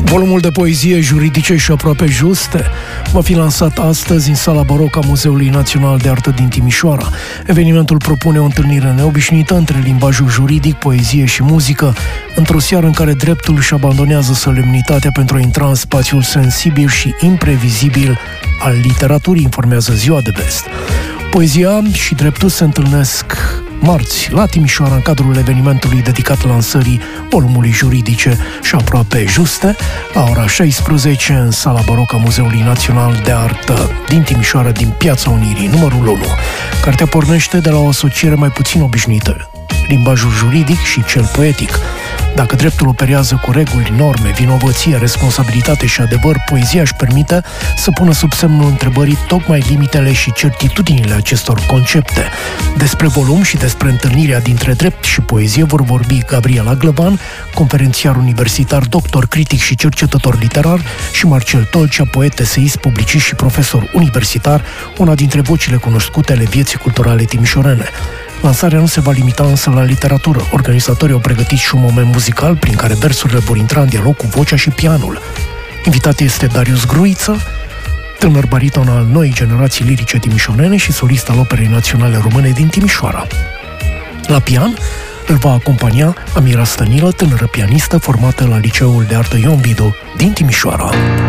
Volumul de poezie juridice și aproape juste va fi lansat astăzi în sala barocă a Muzeului Național de Artă din Timișoara. Evenimentul propune o întâlnire neobișnuită între limbajul juridic, poezie și muzică, într-o seară în care dreptul își abandonează solemnitatea pentru a intra în spațiul sensibil și imprevizibil al literaturii, informează Ziua de Vest. Poezia și dreptul se întâlnesc marți la Timișoara în cadrul evenimentului dedicat lansării volumului juridice și aproape juste, la ora 16 în sala barocă a Muzeului Național de Artă din Timișoara, din Piața Unirii, numărul 1. Cartea pornește de la o asociere mai puțin obișnuită, limbajul juridic și cel poetic. Dacă dreptul operează cu reguli, norme, vinovăție, responsabilitate și adevăr, poezia își permite să pună sub semnul întrebării tocmai limitele și certitudinile acestor concepte. Despre volum și despre întâlnirea dintre drept și poezie vor vorbi Gabriela Glăban, conferențiar universitar, doctor, critic și cercetător literar, și Marcel Tolcea, poet, eseist, publicist și profesor universitar, una dintre vocile cunoscute ale vieții culturale timișorene. Lansarea nu se va limita însă la literatură. Organizatorii au pregătit și un moment muzical prin care versurile vor intra în dialog cu vocea și pianul. Invitat este Darius Gruiță, tânăr bariton al noii generații lirice timișorene și solist al Operei Naționale Române din Timișoara. La pian îl va acompania Amira Stănilă, tânără pianistă formată la Liceul de Artă Ion Vidu din Timișoara.